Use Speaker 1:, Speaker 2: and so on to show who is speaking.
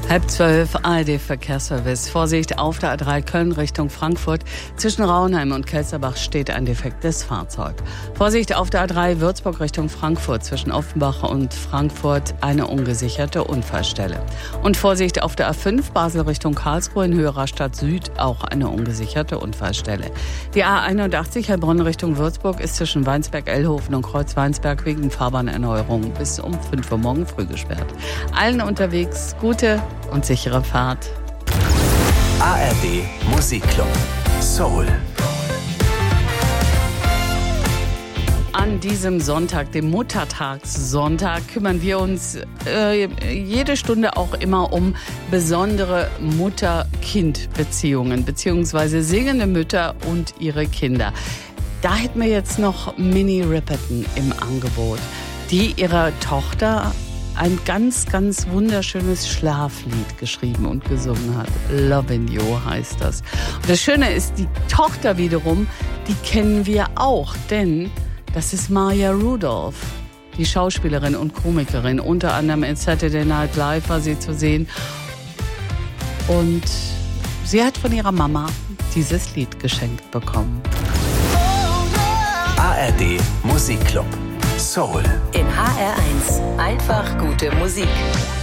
Speaker 1: 11:30 ARD-Verkehrsservice. Vorsicht auf der A3 Köln Richtung Frankfurt. Zwischen Rauenheim und Kelsterbach steht ein defektes Fahrzeug. Vorsicht auf der A3 Würzburg Richtung Frankfurt. Zwischen Offenbach und Frankfurt eine ungesicherte Unfallstelle. Und Vorsicht auf der A5 Basel Richtung Karlsruhe in Höherer Stadt Süd. Auch eine ungesicherte Unfallstelle. Die A81 Heilbronn Richtung Würzburg ist zwischen Weinsberg-Ellhofen und Kreuz-Weinsberg wegen Fahrbahnerneuerung bis um 5 Uhr morgen früh gesperrt. Allen unterwegs gute und sichere Fahrt.
Speaker 2: ARD Musikclub Soul.
Speaker 1: An diesem Sonntag, dem Muttertagssonntag, kümmern wir uns jede Stunde auch immer um besondere Mutter-Kind-Beziehungen, beziehungsweise singende Mütter und ihre Kinder. Da hätten wir jetzt noch Minnie Riperton im Angebot, die ihrer Tochter ein ganz, ganz wunderschönes Schlaflied geschrieben und gesungen hat. Lovin' You heißt das. Und das Schöne ist, die Tochter wiederum, die kennen wir auch, denn das ist Maya Rudolph, die Schauspielerin und Komikerin. Unter anderem in Saturday Night Live war sie zu sehen. Und sie hat von ihrer Mama dieses Lied geschenkt bekommen.
Speaker 2: ARD Musikclub Soul.
Speaker 3: In HR1 einfach gute Musik.